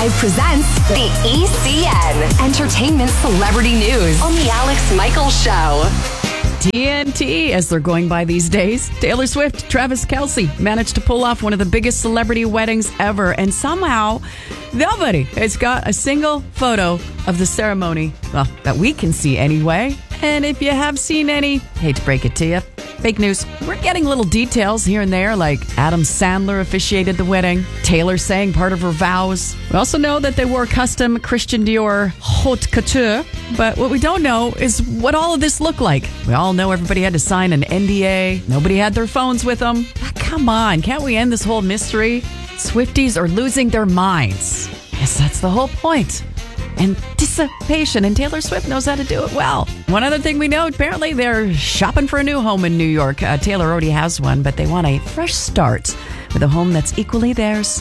Live presents the ECN, Entertainment Celebrity News on The Alex Michaels Show. TNT, as they're going by these days. Taylor Swift, Travis Kelce managed to pull off one of the biggest celebrity weddings ever, and somehow nobody has got a single photo of the ceremony, well, that we can see anyway. And if you have seen any, hate to break it to you, fake news. We're getting little details here and there, like Adam Sandler officiated the wedding, Taylor sang part of her vows. We also know that they wore custom Christian Dior haute couture, but what we don't know is what all of this looked like. We all know everybody had to sign an NDA. Nobody had their phones with them. Come on, can't we end this whole mystery? Swifties are losing their minds. Yes, that's the whole point. Anticipation, and Taylor Swift knows how to do it well. One other thing we know, apparently they're shopping for a new home in New York. Taylor already has one, but they want a fresh start with a home that's equally theirs.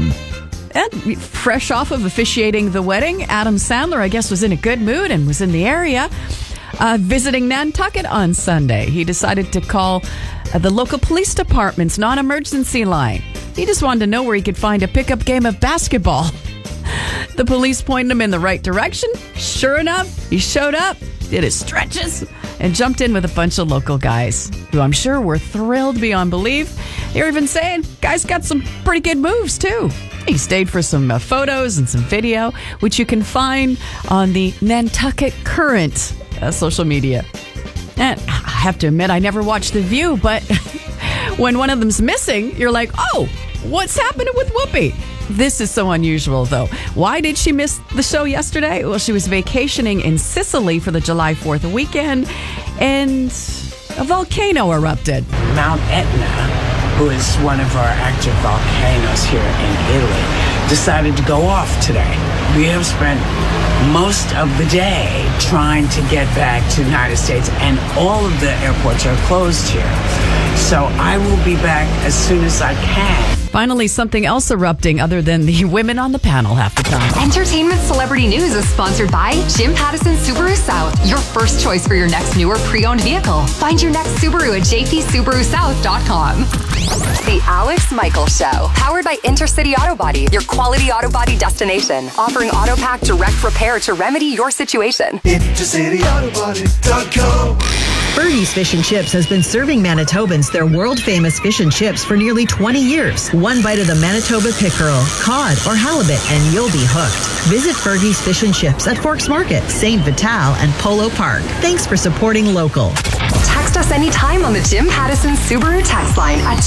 And fresh off of officiating the wedding, Adam Sandler, I guess, was in a good mood and was in the area visiting Nantucket on Sunday. He decided to call the local police department's non-emergency line. He just wanted to know where he could find a pickup game of basketball. The police pointed him in the right direction. Sure enough, he showed up, did his stretches, and jumped in with a bunch of local guys, who I'm sure were thrilled beyond belief. They were even saying, guys got some pretty good moves, too. He stayed for some photos and some video, which you can find on the Nantucket Current social media. And I have to admit, I never watched The View, but when one of them's missing, you're like, oh, what's happening with Whoopi? This is so unusual, though. Why did she miss the show yesterday? Well, she was vacationing in Sicily for the July 4th weekend, and a volcano erupted. Mount Etna, who is one of our active volcanoes here in Italy, decided to go off today. We have spent most of the day trying to get back to the United States, and all of the airports are closed here. So I will be back as soon as I can. Finally, something else erupting other than the women on the panel half the time. Entertainment Celebrity News is sponsored by Jim Pattison Subaru South, your first choice for your next new or pre-owned vehicle. Find your next Subaru at jpsubarusouth.com. The Alex Michaels Show, powered by Intercity Auto Body, your quality auto body destination, offering AutoPack direct repair to remedy your situation. IntercityAutoBody.com. Fergie's Fish and Chips has been serving Manitobans their world-famous fish and chips for nearly 20 years. One bite of the Manitoba pickerel, cod, or halibut, and you'll be hooked. Visit Fergie's Fish and Chips at Forks Market, St. Vital, and Polo Park. Thanks for supporting local. Text us anytime on the Jim Pattison Subaru text line at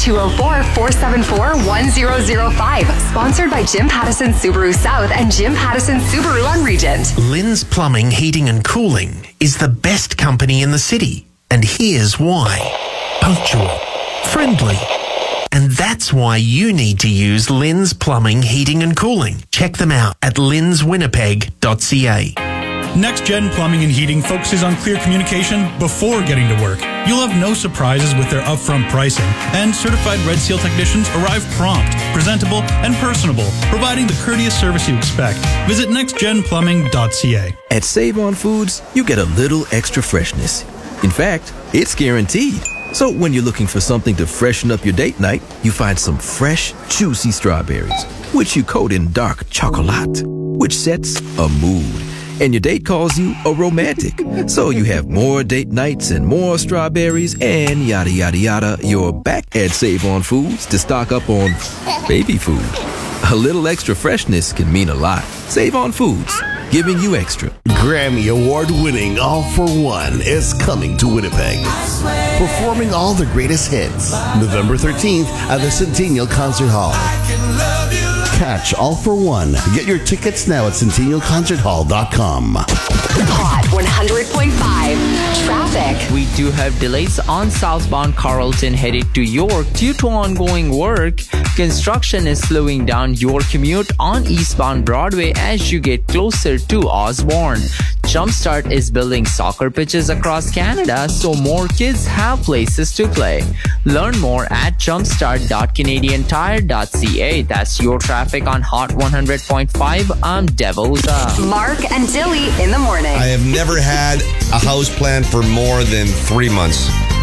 204-474-1005. Sponsored by Jim Pattison Subaru South and Jim Pattison Subaru on Regent. Lynn's Plumbing, Heating and Cooling is the best company in the city. And here's why. Punctual, friendly. And that's why you need to use Lynn's Plumbing, Heating and Cooling. Check them out at lynswinnipeg.ca. Next Gen Plumbing and Heating focuses on clear communication before getting to work. You'll have no surprises with their upfront pricing, and certified Red Seal technicians arrive prompt, presentable, and personable, providing the courteous service you expect. Visit nextgenplumbing.ca. At Save On Foods, you get a little extra freshness. In fact, it's guaranteed. So when you're looking for something to freshen up your date night, you find some fresh, juicy strawberries, which you coat in dark chocolate, which sets a mood. And your date calls you a romantic. So you have more date nights and more strawberries and yada, yada, yada. You're back at Save On Foods to stock up on baby food. A little extra freshness can mean a lot. Save On Foods, giving you extra. Grammy Award-winning All for One is coming to Winnipeg, performing all the greatest hits. November 13th at the Centennial Concert Hall. Catch All for One. Get your tickets now at centennialconcerthall.com. Hot 100.5. Traffic. We do have delays on southbound Carlton headed to York due to ongoing work. Construction is slowing down your commute on eastbound Broadway as you get closer to Osborne. Jumpstart is building soccer pitches across Canada so more kids have places to play. Learn more at jumpstart.canadiantire.ca. That's your traffic on Hot 100.5. I'm Devoza. Mark and Dilly in the morning. I have never had a house plan for more than 3 months.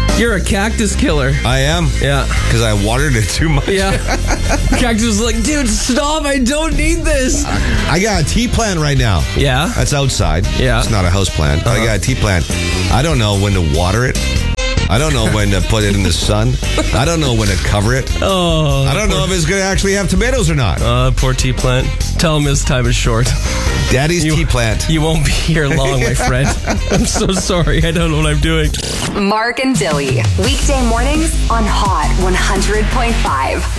You're a cactus killer. I am. Yeah. Because I watered it too much. Yeah. Cactus was like, dude, stop. I don't need this. I got a tea plant right now. Yeah. That's outside. Yeah. It's not a house plant. But I got a tea plant. I don't know when to water it. I don't know when to put it in the sun. I don't know when to cover it. Oh. I don't know if it's going to actually have tomatoes or not. Poor tea plant. Tell him his time is short. Daddy's tea plant. You won't be here long, my friend. I'm so sorry. I don't know what I'm doing. Mark and Billy, weekday mornings on Hot 100.5.